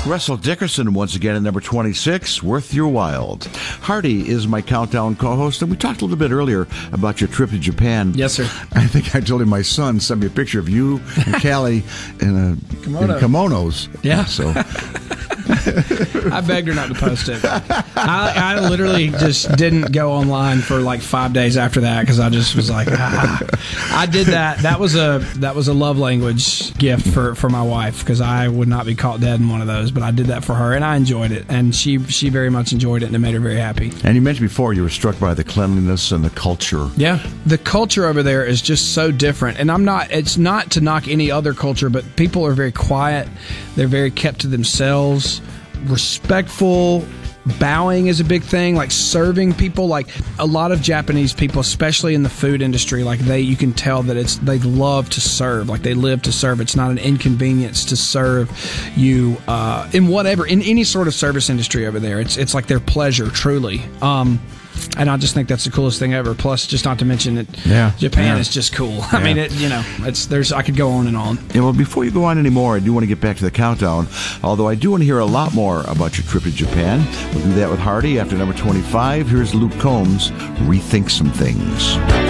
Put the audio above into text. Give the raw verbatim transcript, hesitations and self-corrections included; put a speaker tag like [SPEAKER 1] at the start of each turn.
[SPEAKER 1] Russell Dickerson once again at number twenty-six, Worth Your While. Hardy is my countdown co-host, and we talked a little bit earlier about your trip to Japan.
[SPEAKER 2] Yes, sir.
[SPEAKER 1] I think I told him my son sent me a picture of you and Callie in, a,
[SPEAKER 2] Kimono.
[SPEAKER 1] in kimonos.
[SPEAKER 2] Yeah.
[SPEAKER 1] So
[SPEAKER 2] I begged her not to post it. I, I literally just didn't go online for like five days after that because I just was like, ah. I did that. That was a that was a love language gift for, for my wife because I would not be caught dead in one of those. But I did that for her, and I enjoyed it, and she she very much enjoyed it, and it made her very happy.
[SPEAKER 1] And you mentioned before you were struck by the cleanliness and the culture.
[SPEAKER 2] Yeah, the culture over there is just so different, and I'm not. It's not to knock any other culture, but people are very quiet. They're very kept to themselves. Respectful. Bowing is a big thing, like serving people. Like a lot of Japanese people, especially in the food industry, like they, you can tell that it's they love to serve. Like they live to serve. It's not an inconvenience to serve you uh, in whatever, in any sort of service industry over there. It's it's like their pleasure, truly. Um, and I just think that's the coolest thing ever. Plus, just not to mention that
[SPEAKER 1] yeah,
[SPEAKER 2] Japan
[SPEAKER 1] yeah.
[SPEAKER 2] is just cool. I
[SPEAKER 1] yeah.
[SPEAKER 2] mean, it, you know, it's there's I could go on and on.
[SPEAKER 1] Yeah, well, before you go on anymore, I do want to get back to the countdown. Although I do want to hear a lot more about your trip to Japan. We'll do that with Hardy after number twenty-five. Here's Luke Combs, Rethink Some Things.